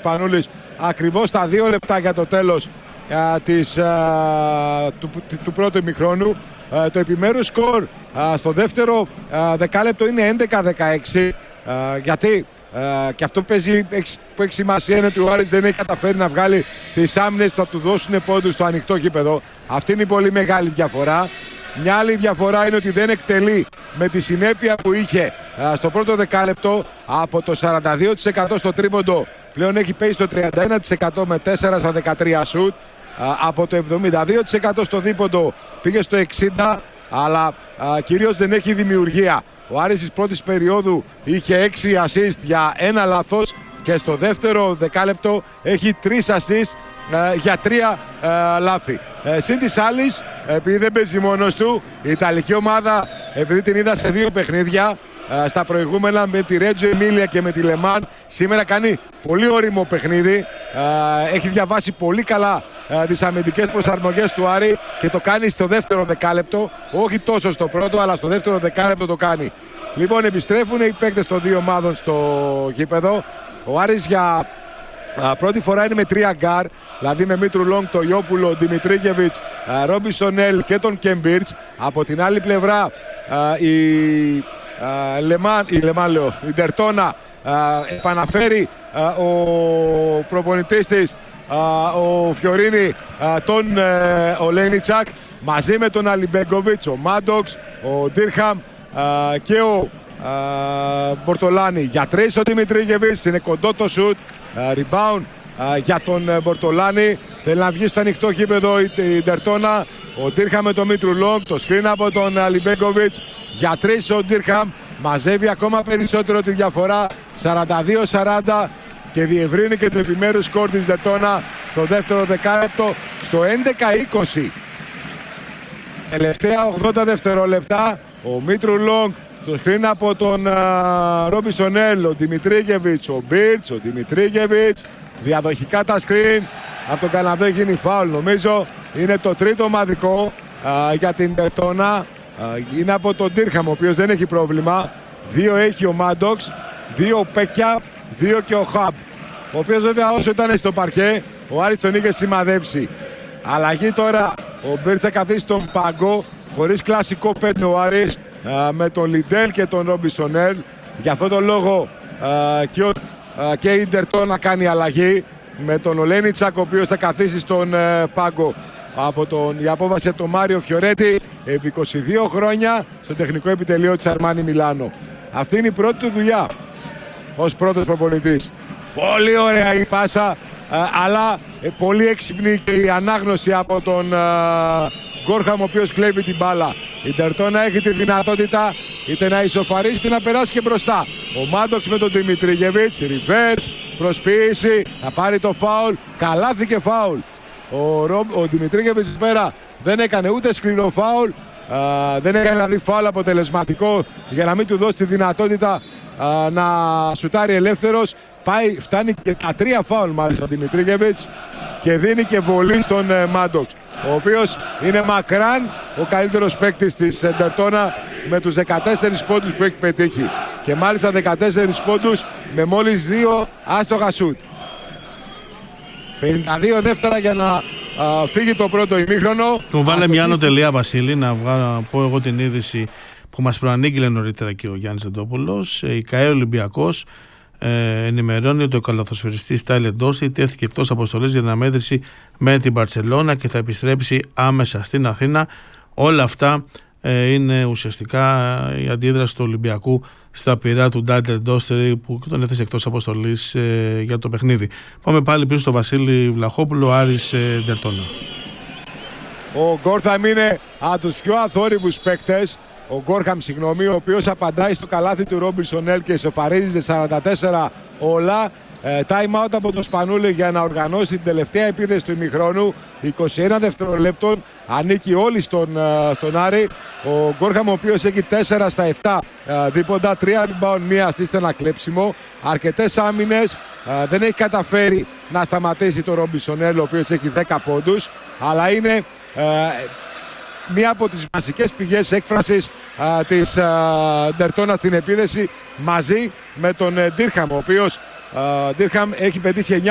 Σπανούλης ακριβώς στα 2 λεπτά για το τέλος του πρώτου ημιχρόνου. Το επιμέρους σκορ στο δεύτερο δεκάλεπτο είναι 11-16. Γιατί και αυτό που έχει σημασία είναι ότι ο Άρης δεν έχει καταφέρει να βγάλει τις άμυνες που θα του δώσουν πόντους στο ανοιχτό γήπεδο. Αυτή είναι η πολύ μεγάλη διαφορά. Μια άλλη διαφορά είναι ότι δεν εκτελεί με τη συνέπεια που είχε στο πρώτο δεκάλεπτο. Από το 42% στο τρίποντο πλέον έχει πέσει στο 31% με 4 στα 13 σουτ. Από το 72% στο δίποντο πήγε στο 60%, αλλά κυρίως δεν έχει δημιουργία. Ο Άρης της πρώτης περίοδου είχε 6 assist για 1 λάθος και στο δεύτερο δεκάλεπτο έχει 3 assist για 3 λάθη. Συν της άλλης, επειδή δεν παίζει μόνος του, η Ιταλική ομάδα, επειδή την είδα σε 2 παιχνίδια, στα προηγούμενα με τη Ρέτζο Εμίλια και με τη Λεμάν, σήμερα κάνει πολύ όριμο παιχνίδι. Έχει διαβάσει πολύ καλά τις αμυντικές προσαρμογές του Άρη και το κάνει στο δεύτερο δεκάλεπτο. Όχι τόσο στο πρώτο, αλλά στο δεύτερο δεκάλεπτο το κάνει. Λοιπόν, επιστρέφουν οι παίκτες των 2 ομάδων στο γήπεδο. Ο Άρης για πρώτη φορά είναι με 3 γκάρ, δηλαδή με Μήτρου Λόγκ, το Ιόπουλο, Δημητρίκεβιτς, Ρόμπισον-Ελ και τον Κέμπιρτς. Από την άλλη πλευρά η Ντερτόνα επαναφέρει ο προπονητής της, ο Φιωρίνη, τον Ολένιτσακ, μαζί με τον Αλιμπέγκοβιτς, ο Μάντοξ, ο Ντίρχαμ και ο Μπορτολάνη. Για 3 ο Δημητρίκεβιτς, είναι κοντό το σουτ, rebound για τον Μπορτολάνη. Θέλει να βγει στο ανοιχτό γήπεδο η Ντερτόνα. Ο Ντίρχαμ με τον Μήτρου Λόγκ, το screen από τον Αλιμπέγκοβιτς. Για 3 ο Ντίρχαμ, μαζεύει ακόμα περισσότερο τη διαφορά, 42-40, και διευρύνει και το επιμέρους σκορ της Ντερτόνα στο δεύτερο δεκάλεπτο στο 11-20. Τελευταία 80 δευτερόλεπτα, ο Μήτρου Λόγκ, το screen από τον Ρόμπισον-Ελ, ο Δημητρίκεβιτς, ο Μπίρτς, ο Δημητρίκεβιτς, διαδοχικά τα screen από τον Καναδό, γίνει φάουλ. Νομίζω είναι το τρίτο ομαδικό για την Ντερτόνα. Είναι από τον Ντίρχαμ, ο οποίος δεν έχει πρόβλημα. 2 έχει ο Μάντοξ, 2 ο Πέκια, 2 και ο Χαμπ, ο οποίος βέβαια όσο ήταν στο παρκέ ο Άρης τον είχε σημαδέψει. Αλλαγή τώρα, ο Μπίρτς θα καθίσει στον πάγκο, χωρίς κλασικό 5 ο Άρης, με τον Λιντέλ και τον Ρόμπισον-Ελ. Γι' αυτό τον λόγο και η Ντερτόνα κάνει αλλαγή με τον Ολένιτσακ, ο οποίος θα καθίσει στον πάγκο. Η απόβαση από τον Μάριο Φιωρέτη, επί 22 χρόνια στο τεχνικό επιτελείο της Αρμάνι Μιλάνο. Αυτή είναι η πρώτη του δουλειά ως πρώτος προπονητής. Πολύ ωραία η πάσα, αλλά πολύ έξυπνη και η ανάγνωση από τον Γκόρχαμ, ο οποίος κλέβει την μπάλα. Η Ντερτόνα έχει τη δυνατότητα είτε να ισοφαρίσει είτε να περάσει και μπροστά. Ο Μάντοξ με τον Δημητρίγεβιτς, reverse, προσποίηση, θα πάρει το φάουλ, καλάθι και φάουλ. Ο Δημητρίκεβιτς πέρα δεν έκανε ούτε σκληρό φάουλ, δεν έκανε δηλαδή φάουλ αποτελεσματικό για να μην του δώσει τη δυνατότητα να σουτάρει ελεύθερος. Φτάνει και τα 3 φάουλ μάλιστα ο Δημητρίκεβιτς και δίνει και βολή στον Μάντοξ, ο οποίος είναι μακράν ο καλύτερος παίκτης της Ντερτόνα με τους 14 πόντους που έχει πετύχει, και μάλιστα 14 πόντους με μόλις 2 άστοχα σουτ. 52 δεύτερα για να φύγει το πρώτο ημίχρονο. Του βάλε μια άνω τελεία, Βασίλη, να πω εγώ την είδηση που μας προανήγγειλε νωρίτερα και ο Γιάννης Δεντόπουλος. Η ΚΑΕ Ολυμπιακός ενημερώνει ότι ο καλαθοσφαιριστής Τάιλερ Ντόρσεϊ τέθηκε εκτός αποστολής για αναμέτρηση με την Μπαρσελόνα και θα επιστρέψει άμεσα στην Αθήνα. Όλα αυτά είναι ουσιαστικά η αντίδραση του Ολυμπιακού στα πειρά του Τάιλερ Ντόρσεϊ που τον έθεσε εκτός αποστολής για το παιχνίδι. Πάμε πάλι πίσω στο Βασίλη Βλαχόπουλο, Άρης Ντερτόνα. Ο Γκόρχαμ είναι από τους πιο αθόρυβους παίκτες. Ο Γκόρχαμ, ο οποίος απαντάει στο καλάθι του Ρόμπινσον-Ελ και ισοφαρίζει 44 όλα. Time out από τον Σπανούλη για να οργανώσει την τελευταία επίθεση του ημιχρόνου. 21 δευτερολέπτων, ανήκει όλη στον Άρη. Ο Γκόρχαμ, ο οποίος έχει 4 στα 7 δίποντα, 3 rebound, 1 assist, ένα κλέψιμο, αρκετές άμυνες. Δεν έχει καταφέρει να σταματήσει τον Ρόμπινσον-Ελ, ο οποίος έχει 10 πόντους, αλλά είναι μία από τις βασικές πηγές έκφρασης της Ντερτόνα στην επίθεση, μαζί με τον Ντίρχαμ, ο οποίος Ντίρχαμ έχει πετύχει 9